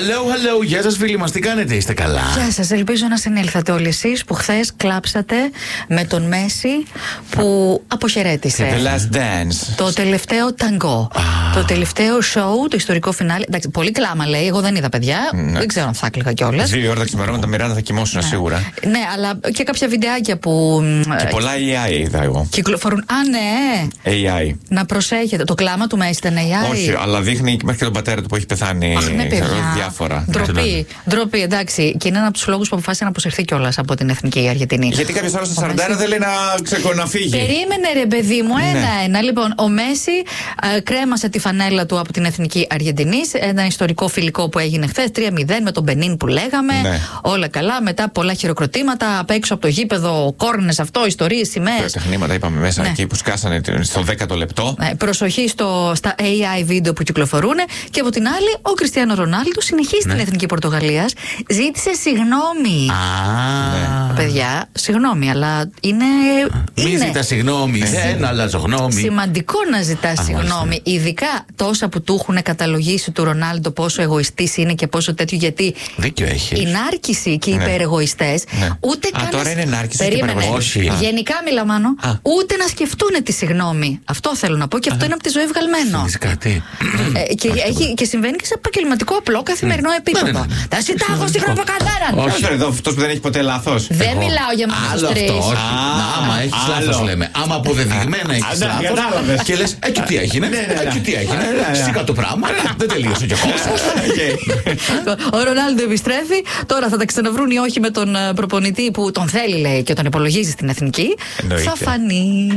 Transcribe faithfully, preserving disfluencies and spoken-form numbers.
Hello, hello, γεια σας φίλοι μας, τι κάνετε, είστε καλά? Γεια σας, ελπίζω να συνέλθατε όλοι εσείς που χθες κλάψατε με τον Μέση που αποχαιρέτησε. The Last Dance. Το τελευταίο ταγκό. Ah. Το τελευταίο show, το ιστορικό φινάλε. Εντάξει, πολύ κλάμα λέει, εγώ δεν είδα παιδιά. Mm. Δεν ξέρω αν θα έκλαιγα κιόλας. Δύο ώρα τα ξημερώματα Μιράντα θα κοιμώσουν ναι. σίγουρα. Ναι, αλλά και κάποια βιντεάκια που. Και πολλά έι άι είδα εγώ. Κυκλοφορούν. Α, ναι. έι άι. Να προσέχετε. Το κλάμα του Μέση ήταν έι άι. Όχι, αλλά δείχνει μέχρι και τον πατέρα του που έχει πεθάνει. Αχ, ναι, ξέρω, διάφορα. Ντροπή, ντροπή, εντάξει. Και είναι ένα από τους λόγους που αποφάσισε να αποσυρθεί κιόλας από την Εθνική Αργεντινή. Γιατί κάποιος άλλος στα σαράντα θέλει να ξεκοναφύγει. Περίμενε, ρε παιδί μου, ένα-ένα. Ναι. Λοιπόν, ο Μέση ε, κρέμασε τη φανέλα του από την Εθνική Αργεντινή. Ένα ιστορικό φιλικό που έγινε χθες, τρία μηδέν με τον Μπενίν που λέγαμε. Ναι. Όλα καλά. Μετά πολλά χειροκροτήματα. Απ' έξω από το γήπεδο, κόρνες αυτό, ιστορίες, σημαίες. Τα τεχνήματα είπαμε μέσα ναι. εκεί που σκάσανε στο δέκατο λεπτό. Ναι, προσοχή στο, στα έι άι βίντεο που κυκλοφορούν. Και από την άλλη, ο Κριστιάνο Ρονάλντο συνεχίζει ναι. την Εθνική Πορτογαλίας. Ζήτησε συγγνώμη. Α, ναι. Παιδιά, συγγνώμη, αλλά είναι. Μην είναι... ζητά συγγνώμη, δεν αλλάζω γνώμη. Σημαντικό να ζητά συγγνώμη. Ειδικά τόσα που του έχουν καταλογίσει του Ρονάλντο πόσο εγωιστής είναι και πόσο τέτοιο. Γιατί δίκιο έχει. Η νάρκηση και οι ναι. υπερεγωιστές ναι. ούτε καν. Α, τώρα είναι νάρκηση. Περίμενε. Και γενικά μιλά μάνο. Α. Ούτε να σκεφτούν τη συγγνώμη. Αυτό θέλω να πω και αυτό Α. είναι από τη ζωή βγαλμένο. Κάτι. Ε, και, έχει, και συμβαίνει και σε επαγγελματικό απλό καθημερινό επίπεδο. Τα ζητάω συγγνώμη από κανέναν. Όχι, εδώ αυτό που δεν έχει ποτέ λάθος. Δεν μιλάω για εμάς τους τρεις. Άμα έχεις λάθος λέμε. Άμα αποδεδειγμένα έχεις λάθος και λες, εκεί τι έγινε, εκεί τι έγινε, σήκα το πράγμα, δεν τελείωσε και εγώ. Ο Ρονάλντο επιστρέφει. Τώρα θα τα ξαναβρούν ή όχι με τον προπονητή που τον θέλει λέει και τον υπολογίζει στην Εθνική. Θα φανεί.